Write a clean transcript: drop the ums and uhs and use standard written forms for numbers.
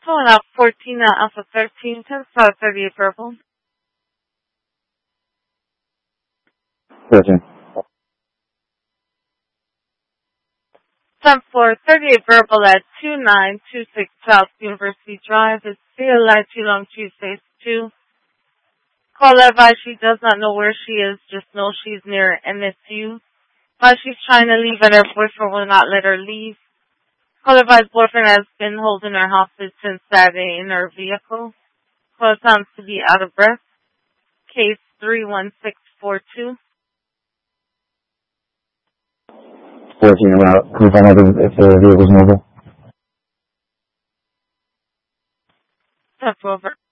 Pulling out 14 Alpha 13, 10 star 38 purple. 13. 10 floor 38 verbal at 2926 South University Drive. It's CLI Long Tuesdays 2. Call her advice she does not know where she is, just know she's near MSU. While she's trying to leave and her boyfriend will not let her leave. Call advice boyfriend has been holding her hostage since Saturday in her vehicle. Call sounds to be out of breath. Case 31642. 14 about, can you find out if the vehicle's mobile? Step over.